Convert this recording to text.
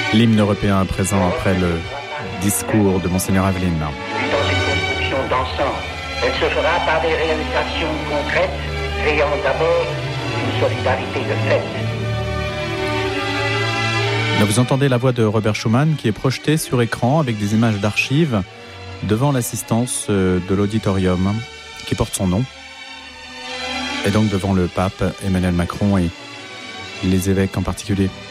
L'hymne européen présent après le discours de Monseigneur Aveline. Dans une construction d'ensemble, elle se fera par des réalisations concrètes, créant d'abord une solidarité de fait. Là, vous entendez la voix de Robert Schuman qui est projetée sur écran avec des images d'archives devant l'assistance de l'auditorium qui porte son nom. Et donc devant le pape Emmanuel Macron et les évêques en particulier.